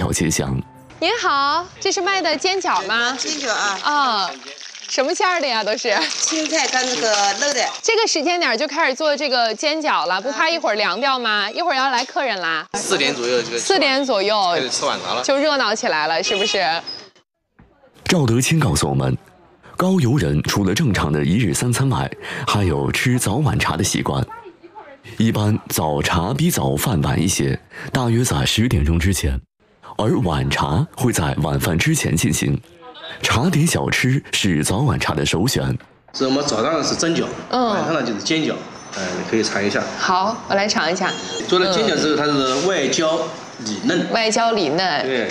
料街巷。 您好，这是卖的煎饺吗？ 煎饺啊。 啊，什么馅儿的呀？都是青菜跟那个肉的。 这个时间点就开始做这个煎饺了，不怕一会儿凉掉吗？一会儿要来客人啦。 4点左右就 4点左右就吃晚茶了， 就热闹起来了，是不是？ 赵德清告诉我们，高邮人除了正常的一日3餐外，还有吃早晚茶的习惯。一般早茶比早饭晚一些，大约在10点钟之前，而晚茶会在晚饭之前进行。茶点小吃是早晚茶的首选。 我们早上是蒸饺，晚上呢就是煎饺，你可以尝一下。 好，我来尝一下。 做了煎饺之后，它是外焦里嫩。 外焦里嫩。 对。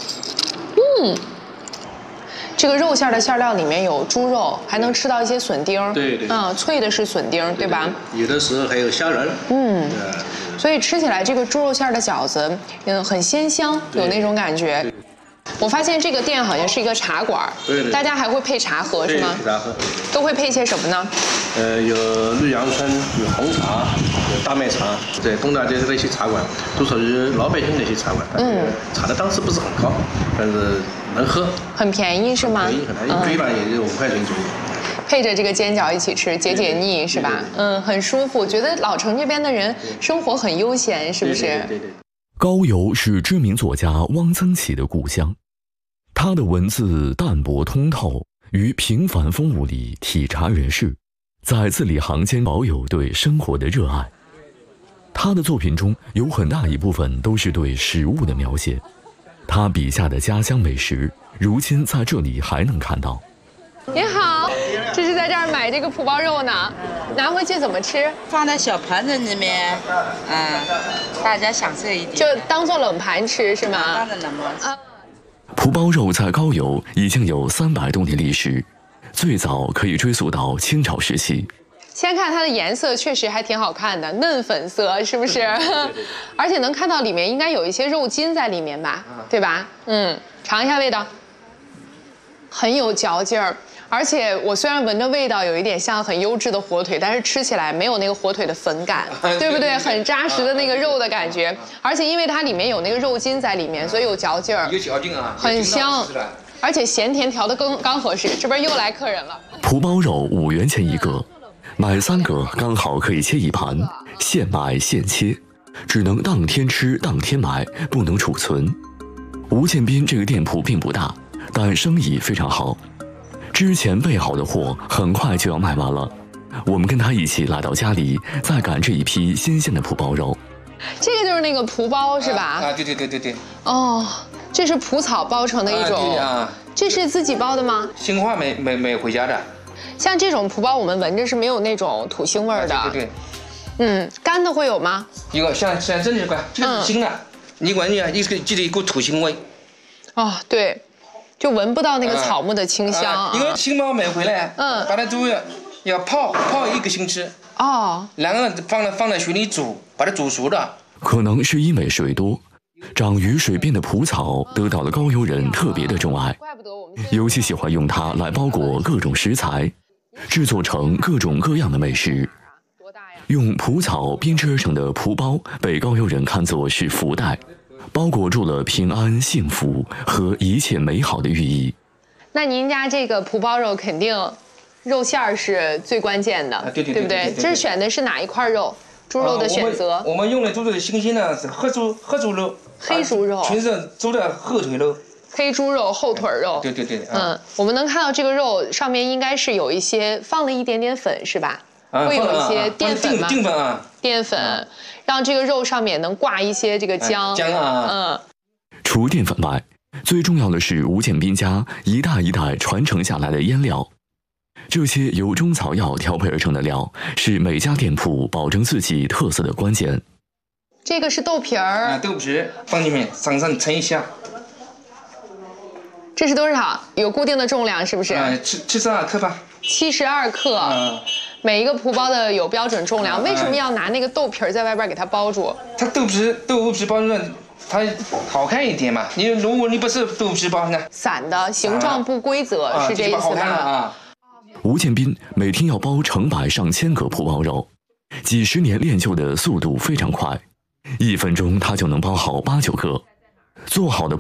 这个肉馅的馅料里面有猪肉，还能吃到一些笋丁。 对对。 脆的是笋丁，对吧？ 有的时候还有虾仁。 所以吃起来这个猪肉馅的饺子，很鲜香，有那种感觉。我发现这个店好像是一个茶馆， 对， 大家还会配茶喝是吗？ 配茶喝。 都会配些什么呢？ 有绿阳春，有红茶，有大麦茶，在东大街的一些茶馆，都属于老百姓的一些茶馆。茶的档次不是很高，但是能喝。很便宜是吗？ 便宜很便宜，一杯吧也就5块钱左右。 配着这个煎饺一起吃，解解腻是吧？很舒服。觉得老城这边的人生活很悠闲，是不是？ 对。 高邮是知名作家汪曾祺的故乡，他的文字淡泊通透，于平凡风物里体察人世，在字里行间保有对生活的热爱。他的作品中有很大一部分都是对食物的描写，他笔下的家乡美食，如今在这里还能看到。 您好，这是在这儿买这个蒲包肉呢，拿回去怎么吃？ 放在小盘子里面，大家享受一点。 就当做冷盘吃是吗？ 当然冷盘。 蒲包肉在高邮已经有300多年历史，最早可以追溯到清朝时期。 先看它的颜色，确实还挺好看的，嫩粉色，是不是？而且能看到里面应该有一些肉筋在里面吧，对吧？尝一下味道，很有嚼劲儿。而且我虽然闻着味道有一点像很优质的火腿，但是吃起来没有那个火腿的粉感，对不对？很扎实的那个肉的感觉。而且因为它里面有那个肉筋在里面，所以有嚼劲儿， 有嚼劲啊， 很香。而且咸甜调的刚合适。这边又来客人了。 蒲包肉5元钱一个，买3个刚好可以切一盘，现买现切，只能当天吃当天买，不能储存。吴建斌这个店铺并不大，但生意非常好。之前备好的货很快就要卖完了，我们跟他一起来到家里，再赶这一批新鲜的蒲包肉。 这个就是那个蒲包是吧？ 对。 哦，这是蒲草包成的一种。这是自己包的吗？ 新华买回家的。 像这种蒲包，我们闻着是没有那种土腥味的。 对。 干的会有吗？ 有，像这里块，这个是新的，你闻一下，记得一股土腥味。 哦，对。就闻不到那个草木的清香。 因为新包买回来，把它都要泡1个星期。然后放在水里煮，把它煮熟了。 可能是因为水多，长于水边的蒲草得到了高邮人特别的钟爱，尤其喜欢用它来包裹各种食材，制作成各种各样的美食。用蒲草编织而成的蒲包被高邮人看作是福袋，包裹住了平安、幸福和一切美好的寓意。 那您家这个蒲包肉肯定肉馅儿是最关键的，对不对？这选的是哪一块肉？猪肉的选择？ 我们用的猪肉的新鲜呢是黑猪肉， 黑猪肉， 全是猪的后腿肉。 黑猪肉、后腿肉。 对。 我们能看到这个肉上面应该是有一些放了一点点粉，是吧？会有一些淀粉吗？淀粉，让这个肉上面能挂一些这个姜。 除淀粉外，最重要的是吴建斌家一代一代传承下来的腌料。这些由中草药调配而成的料，是每家店铺保证自己特色的关键。 这个是豆皮儿。 豆皮放进面，上称一下。 这是多少？有固定的重量是不是 ？72克吧。 72克。每一个蒲包的有标准重量，为什么要拿那个豆皮在外边给它包住？ 它豆皮包住，它好看一点嘛。如果你不是豆皮包呢？ 散的，形状不规则，是这意思吧？ 吴建斌每天要包成百上千个蒲包肉，几十年练就的速度非常快，1分钟他就能包好8、9个。做好的